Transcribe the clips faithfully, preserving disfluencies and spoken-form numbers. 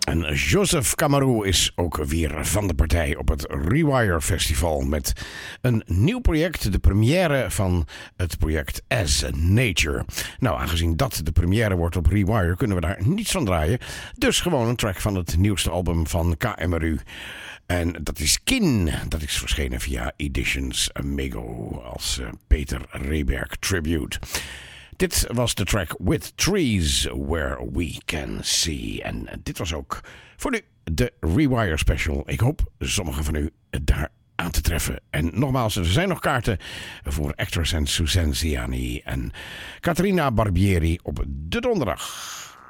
En Joseph Kamaru is ook weer van de partij op het Rewire Festival met een nieuw project, de première van het project As Nature. Nou, aangezien dat de première wordt op Rewire, kunnen we daar niets van draaien. Dus gewoon een track van het nieuwste album van K M R U. En dat is Kin. Dat is verschenen via Editions Amigo als uh, Peter Reberg tribute. Dit was de track With Trees Where We Can See. En dit was ook voor nu de Rewire Special. Ik hoop sommigen van u daar aan te treffen. En nogmaals, er zijn nog kaarten voor actors en Suzanne Ziani en Caterina Barbieri op de donderdag.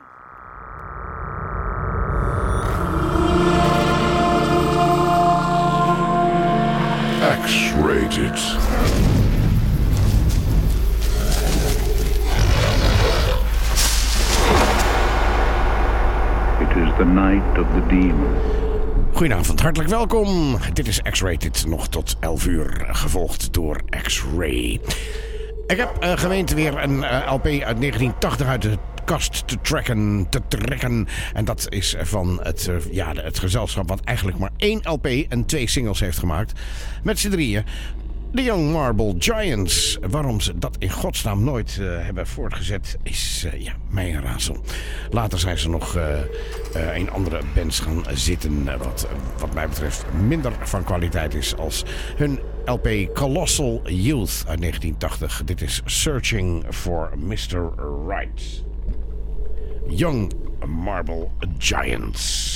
X-rated. It is the night of the demon. Goedenavond, hartelijk welkom. Dit is X-Rated, nog tot elf uur, gevolgd door X-Ray. Ik heb uh, gemeend weer een uh, L P uit negentien tachtig uit de kast te trekken, te trekken. En dat is van het, uh, ja, het gezelschap wat eigenlijk maar één L P en twee singles heeft gemaakt. Met z'n drieën. De Young Marble Giants. Waarom ze dat in godsnaam nooit uh, hebben voortgezet is uh, ja, mij een raadsel. Later zijn ze nog uh, uh, in andere bands gaan zitten. Uh, wat, uh, wat mij betreft minder van kwaliteit is als hun L P Colossal Youth uit negentien tachtig. Dit is Searching for mister Right. Young Marble Giants.